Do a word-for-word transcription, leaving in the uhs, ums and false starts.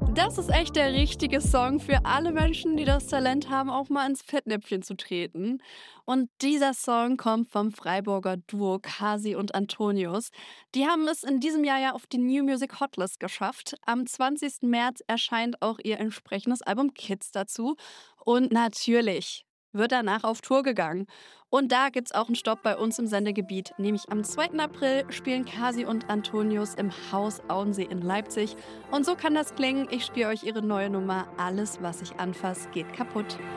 Das ist echt der richtige Song für alle Menschen, die das Talent haben, auch mal ins Fettnäpfchen zu treten. Und dieser Song kommt vom Freiburger Duo Kasi und Antonius. Die haben es in diesem Jahr ja auf die New Music Hotlist geschafft. Am zwanzigsten März erscheint auch ihr entsprechendes Album Kids dazu. Und natürlich wird danach auf Tour gegangen. Und da gibt's auch einen Stopp bei uns im Sendegebiet. Nämlich am zweiten April spielen Kasi und Antonius im Haus Auensee in Leipzig. Und so kann das klingen. Ich spiele euch ihre neue Nummer Alles, was ich anfasse, geht kaputt.